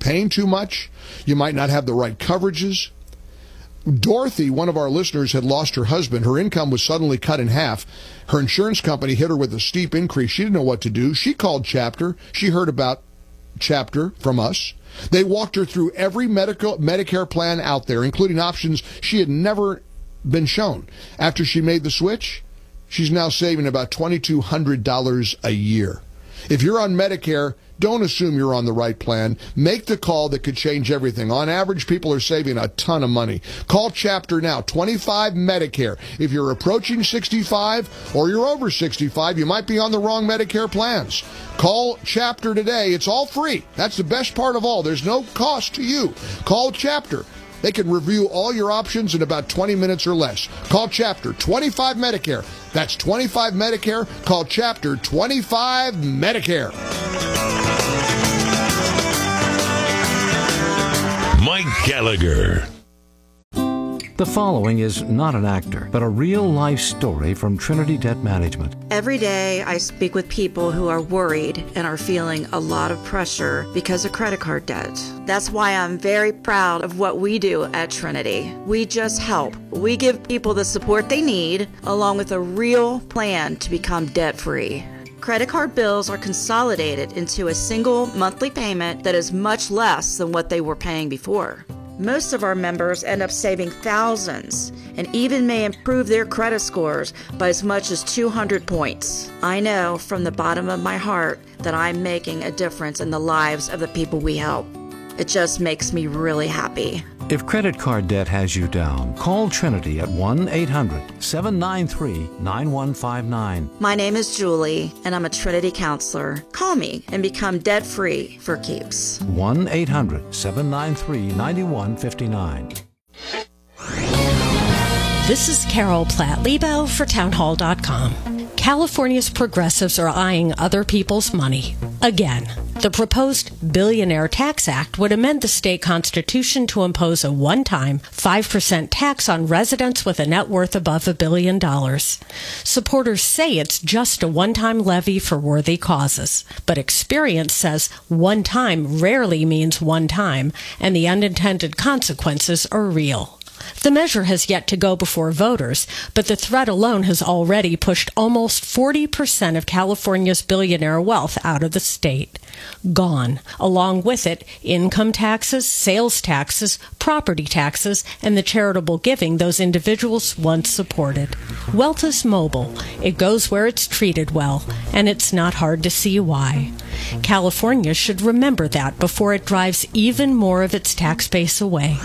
paying too much. You might not have the right coverages. Dorothy, one of our listeners, had lost her husband. Her income was suddenly cut in half. Her insurance company hit her with a steep increase. She didn't know what to do. She called Chapter. She heard about Chapter from us. They walked her through every Medicare plan out there, including options she had never been shown. After she made the switch, she's now saving about $2,200 a year. If you're on Medicare, don't assume you're on the right plan. Make the call that could change everything. On average, people are saving a ton of money. Call Chapter now, 25 Medicare. If you're approaching 65 or you're over 65, you might be on the wrong Medicare plans. Call Chapter today. It's all free. That's the best part of all. There's no cost to you. Call Chapter. They can review all your options in about 20 minutes or less. Call Chapter 25 Medicare. That's 25 Medicare. Call Chapter 25 Medicare. Mike Gallagher. The following is not an actor, but a real-life story from Trinity Debt Management. Every day I speak with people who are worried and are feeling a lot of pressure because of credit card debt. That's why I'm very proud of what we do at Trinity. We just help. We give people the support they need, along with a real plan to become debt-free. Credit card bills are consolidated into a single monthly payment that is much less than what they were paying before. Most of our members end up saving thousands and even may improve their credit scores by as much as 200 points. I know from the bottom of my heart that I'm making a difference in the lives of the people we help. It just makes me really happy. If credit card debt has you down, call Trinity at 1-800-793-9159. My name is Julie, and I'm a Trinity counselor. Call me and become debt-free for keeps. 1-800-793-9159. This is Carol Platt-Lebo for townhall.com. California's progressives are eyeing other people's money. Again, the proposed Billionaire Tax Act would amend the state constitution to impose a one-time 5% tax on residents with a net worth above $1 billion. Supporters say it's just a one-time levy for worthy causes, but experience says one time rarely means one time, and the unintended consequences are real. The measure has yet to go before voters, but the threat alone has already pushed almost 40% of California's billionaire wealth out of the state. Gone. Along with it, income taxes, sales taxes, property taxes, and the charitable giving those individuals once supported. Wealth is mobile. It goes where it's treated well, and it's not hard to see why. California should remember that before it drives even more of its tax base away.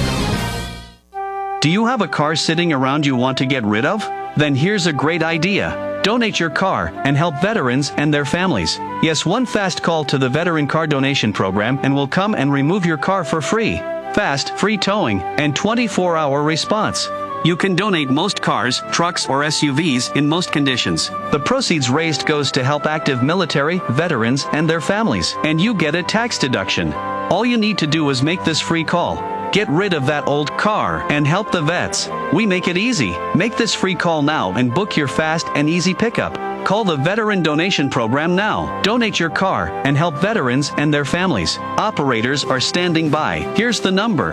Do you have a car sitting around you want to get rid of? Then here's a great idea. Donate your car and help veterans and their families. Yes, one fast call to the Veteran Car Donation Program and we'll come and remove your car for free. Fast, free towing, and 24-hour response. You can donate most cars, trucks, or SUVs in most conditions. The proceeds raised goes to help active military, veterans, and their families, and you get a tax deduction. All you need to do is make this free call. Get rid of that old car and help the vets. We make it easy. Make this free call now and book your fast and easy pickup. Call the Veteran Donation Program now. Donate your car and help veterans and their families. Operators are standing by. Here's the number.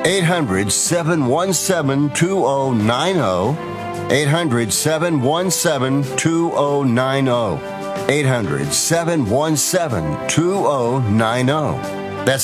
800-717-2090. 800-717-2090. 800-717-2090. That's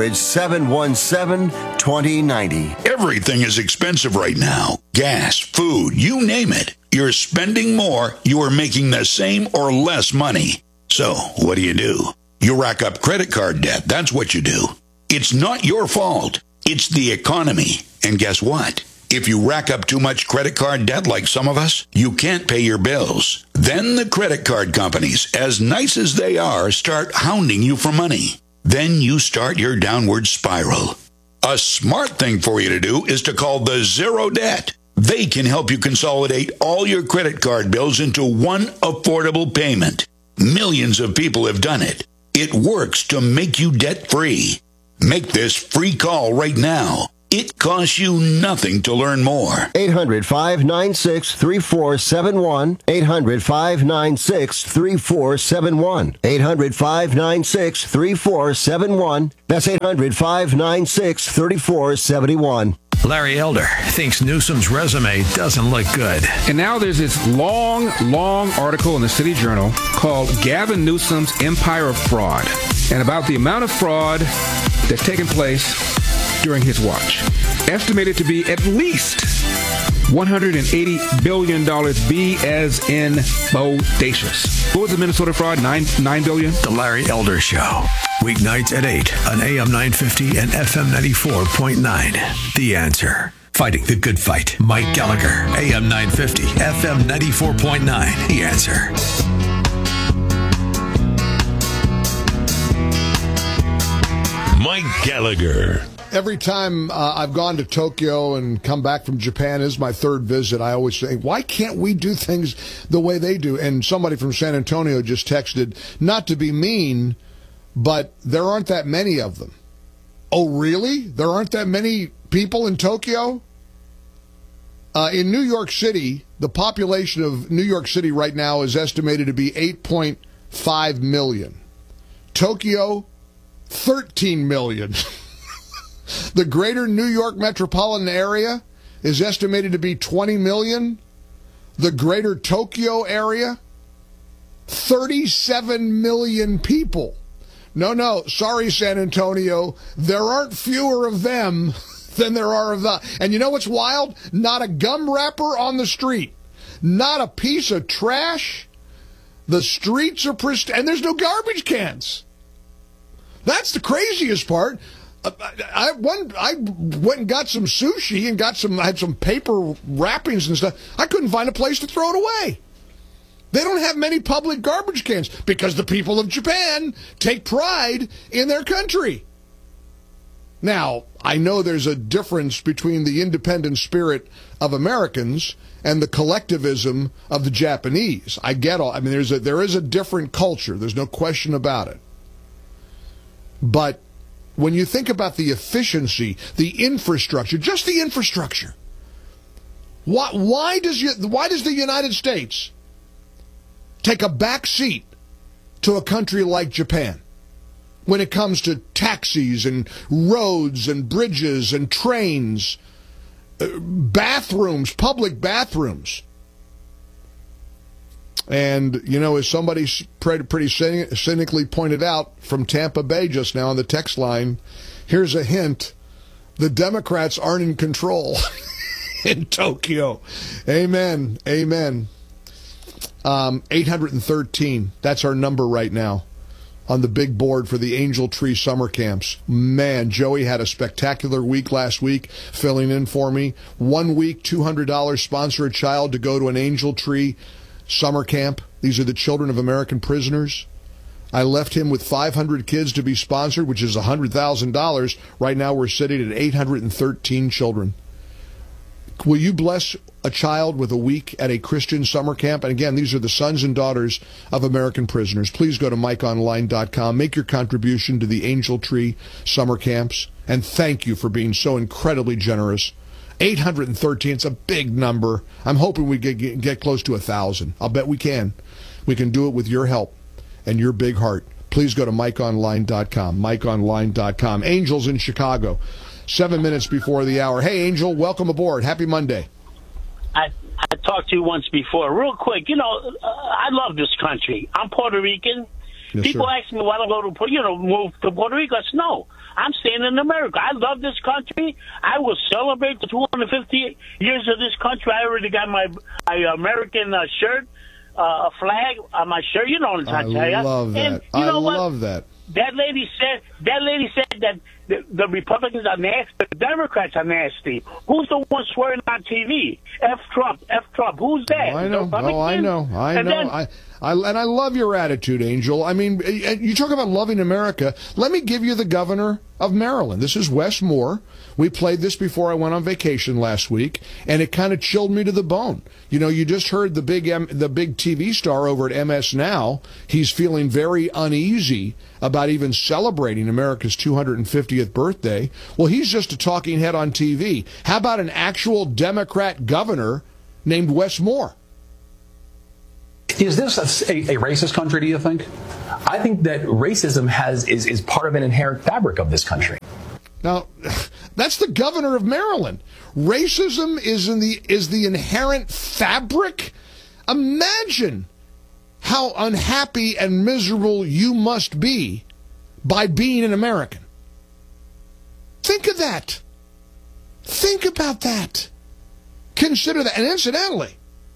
800-717-2090. Everything is expensive right now. Gas, food, you name it. You're spending more, you are making the same or less money. So, what do? You rack up credit card debt. That's what you do. It's not your fault. It's the economy. And guess what? If you rack up too much credit card debt like some of us, you can't pay your bills. Then the credit card companies, as nice as they are, start hounding you for money. Then you start your downward spiral. A smart thing for you to do is to call the Zero Debt. They can help you consolidate all your credit card bills into one affordable payment. Millions of people have done it. It works to make you debt-free. Make this free call right now. It costs you nothing to learn more. 800-596-3471. 800-596-3471. 800-596-3471. That's 800-596-3471. Larry Elder thinks Newsom's resume doesn't look good. And now there's this long article in the City Journal called Gavin Newsom's Empire of Fraud, and about the amount of fraud that's taken place during his watch. Estimated to be at least $180 billion, B as in bodacious. What was the Minnesota fraud? $9 billion? The Larry Elder Show. Weeknights at 8 on AM 950 and FM 94.9. The Answer. Fighting the good fight. Mike Gallagher. AM 950, FM 94.9. The Answer. Mike Gallagher. Every time I've gone to Tokyo and come back from Japan, this is my third visit, I always say, why can't we do things the way they do? And somebody from San Antonio just texted, not to be mean, but there aren't that many of them. Oh, really? There aren't that many people in Tokyo? In New York City, the population of New York City right now is estimated to be 8.5 million. Tokyo, 13 million. The greater New York metropolitan area is estimated to be 20 million. The greater Tokyo area, 37 million people. No, sorry, San Antonio. There aren't fewer of them than there are of the. And you know what's wild? Not a gum wrapper on the street. Not a piece of trash. The streets are pristine, and there's no garbage cans. That's the craziest part. I went and got some sushi and had some paper wrappings and stuff. I couldn't find a place to throw it away. They don't have many public garbage cans because the people of Japan take pride in their country. Now, I know there's a difference between the independent spirit of Americans and the collectivism of the Japanese. I get all. I mean, there is a different culture. There's no question about it. But when you think about the efficiency, the infrastructure, just the infrastructure, why does the United States take a back seat to a country like Japan when it comes to taxis and roads and bridges and trains, bathrooms, public bathrooms? And, you know, as somebody pretty cynically pointed out from Tampa Bay just now on the text line, here's a hint. The Democrats aren't in control in Tokyo. Amen. 813. That's our number right now on the big board for the Angel Tree summer camps. Man, Joey had a spectacular week last week filling in for me. 1 week, $200, sponsor a child to go to an Angel Tree summer camp. These are the children of American prisoners. I left him with 500 kids to be sponsored, which is $100,000. Right now we're sitting at 813 children. Will you bless a child with a week at a Christian summer camp? And again, these are the sons and daughters of American prisoners. Please go to MikeOnline.com. Make your contribution to the Angel Tree summer camps. And thank you for being so incredibly generous. 813, it's a big number. I'm hoping we get close to 1,000. I'll bet we can. We can do it with your help and your big heart. Please go to MikeOnline.com. MikeOnline.com. Angel's in Chicago. 7 minutes before the hour. Hey, Angel, welcome aboard. Happy Monday. I talked to you once before. Real quick, you know, I love this country. I'm Puerto Rican. Yes, people sir. ask me why I go to, move to Puerto Rico. I said, no, I'm staying in America. I love this country. I will celebrate the 250 years of this country. I already got my American shirt, a flag on my shirt. You know what I'm saying? I love that. And you know love that. That lady said that the Republicans are nasty, the Democrats are nasty. Who's the one swearing on TV? F Trump. Who's that? Oh, I know. And I love your attitude, Angel. I mean, you talk about loving America. Let me give you the governor of Maryland. This is Wes Moore. We played this before I went on vacation last week, and it kind of chilled me to the bone. You know, you just heard the big TV star over at MS Now. He's feeling very uneasy about even celebrating America's 250th 250th birthday. Well, he's just a talking head on TV. How about an actual Democrat governor named Wes Moore? Is this a racist country, do you think? I think that racism is part of an inherent fabric of this country. Now, that's the governor of Maryland. Racism is the inherent fabric? Imagine how unhappy and miserable you must be by being an American. Think of that. Think about that. Consider that. And incidentally,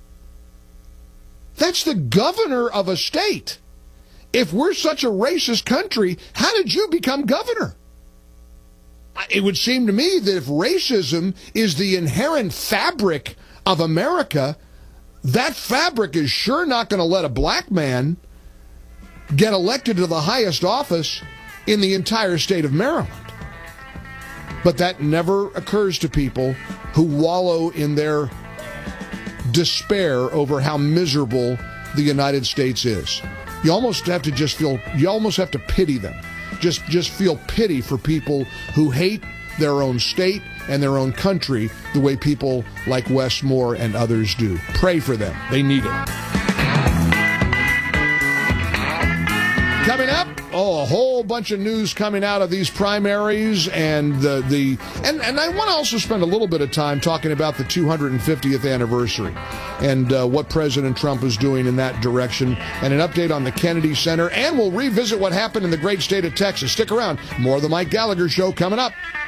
that's the governor of a state. If we're such a racist country, how did you become governor? It would seem to me that if racism is the inherent fabric of America, that fabric is sure not going to let a black man get elected to the highest office in the entire state of Maryland. But that never occurs to people who wallow in their despair over how miserable the United States is. You almost have to pity them. Just feel pity for people who hate their own state and their own country the way people like Wes Moore and others do. Pray for them. They need it. Coming up, a whole bunch of news coming out of these primaries, and and I want to also spend a little bit of time talking about the 250th anniversary and what President Trump is doing in that direction, and an update on the Kennedy Center, and we'll revisit what happened in the great state of Texas. Stick around. More of the Mike Gallagher Show coming up.